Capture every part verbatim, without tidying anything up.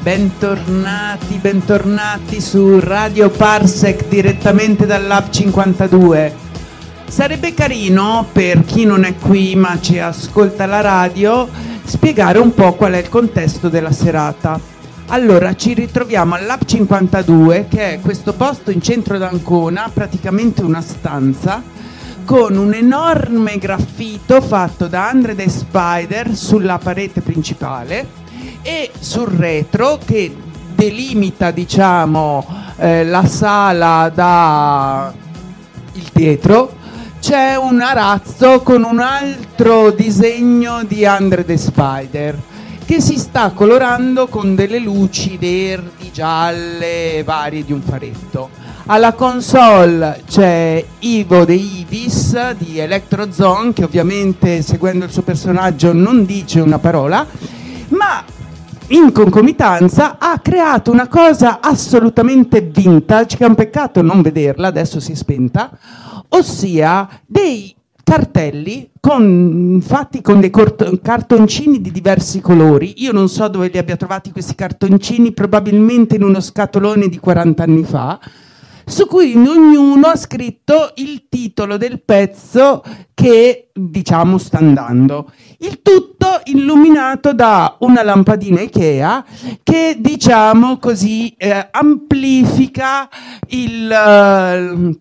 Bentornati, bentornati su Radio Parsec direttamente dal Lab cinquantadue. Sarebbe carino, per chi non è qui ma ci ascolta la radio, spiegare un po' qual è il contesto della serata. Allora, ci ritroviamo al Lab cinquantadue, che è questo posto in centro ad Ancona, praticamente una stanza, con un enorme graffito fatto da Andre the Spider sulla parete principale e sul retro, che delimita, diciamo, eh, la sala da il dietro, c'è un arazzo con un altro disegno di Andre the Spider che si sta colorando con delle luci verdi, gialle, varie di un faretto. Alla console c'è Ivo De Ivis di Electrozone, che ovviamente, seguendo il suo personaggio, non dice una parola, ma in concomitanza ha creato una cosa assolutamente vintage, che è un peccato non vederla, adesso si è spenta, ossia dei cartelli con, fatti con dei cort- cartoncini di diversi colori. Io non so dove li abbia trovati questi cartoncini, probabilmente in uno scatolone di quaranta anni fa, su cui ognuno ha scritto il titolo del pezzo che, diciamo, sta andando. Il tutto illuminato da una lampadina Ikea che, diciamo così, eh, amplifica il... Uh,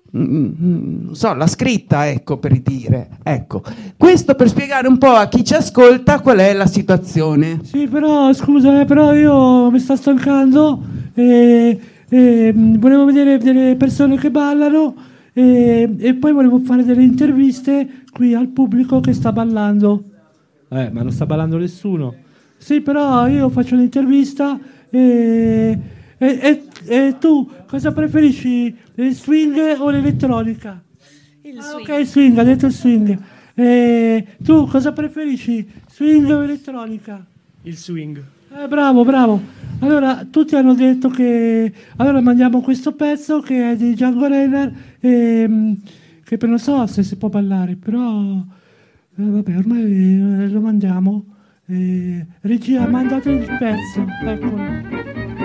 non so, la scritta, ecco, per dire. Ecco, questo per spiegare un po' a chi ci ascolta qual è la situazione. Sì, però, scusa, eh, però io mi sto stancando e... E volevo vedere delle persone che ballano e, e poi volevo fare delle interviste qui al pubblico che sta ballando. Eh, ma non sta ballando nessuno. Sì, però io faccio un'intervista e, e, e, e tu cosa preferisci, il swing o l'elettronica? Il ah, swing. Ok, swing, ha detto swing. E tu cosa preferisci, swing o elettronica? Il swing. Eh, bravo, bravo. Allora, tutti hanno detto che... Allora mandiamo questo pezzo che è di Django Reinhardt, e, che non so se si può ballare, però... Eh, vabbè, ormai lo mandiamo. Eh, regia, mandate il pezzo. Eccolo.